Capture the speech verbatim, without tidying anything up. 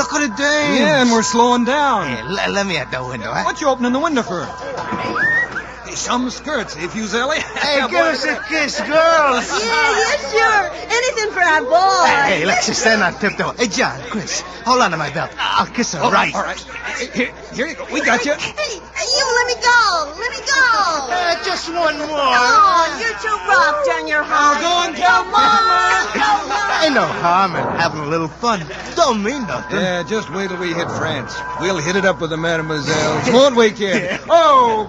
look at the dames. Yeah, and we're slowing down. Hey, l- let me at the window, huh? What you opening the window for? Hey, some skirts, eh, Fuseli? Hey, give us a kiss, girls. Yeah, yeah, sure. Anything for our boy. Hey, hey, let's just stand on tiptoe. Hey, John, Chris, hold on to my belt. I'll kiss her Oh, right. All right. Here, here you go. We got you. Hey, hey, you, let me go. Let me go. Uh, just one more. Oh, you're too rough, John. You're hard. go and tell Mama. Tell Mama. Ain't no harm in having a little fun. Don't mean nothing. Yeah, just wait till we hit France. We'll hit it up with the mademoiselles, won't we, kid? Oh,